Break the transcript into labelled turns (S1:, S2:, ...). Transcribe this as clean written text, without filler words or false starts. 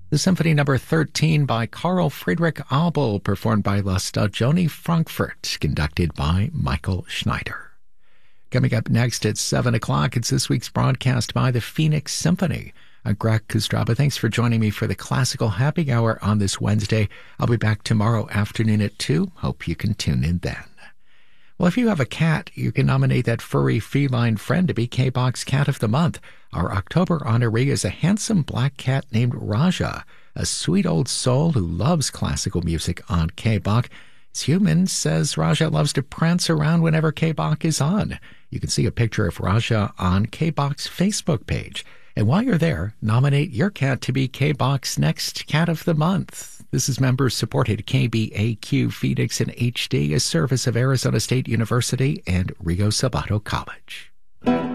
S1: The Symphony Number 13 by Carl Friedrich Abel, performed by La Stagione Frankfurt, conducted by Michael Schneider. Coming up next at 7 o'clock, it's this week's broadcast by the Phoenix Symphony. I'm Greg Kostraba. Thanks for joining me for the Classical Happy Hour on this Wednesday. I'll be back tomorrow afternoon at 2. Hope you can tune in then. Well, if you have a cat, you can nominate that furry feline friend to be K-Box Cat of the Month. Our October honoree is a handsome black cat named Raja, a sweet old soul who loves classical music on K-Bach. As human, says Raja loves to prance around whenever K-Bach is on. You can see a picture of Raja on K-Bach's Facebook page. And while you're there, nominate your cat to be K-Bach's next Cat of the Month. This is member-supported KBAQ Phoenix and HD, a service of Arizona State University and Rio Sabato College.